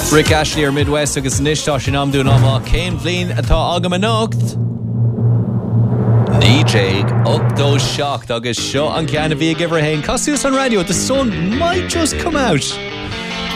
Rick Ashley ar Midwest agus nistá sin am dún ama céim bhlín atá agam an nocht. DJ Octo Shocked agus seo an ceanna bhí gibhar hain. Cosús on radio, the sun might just come out.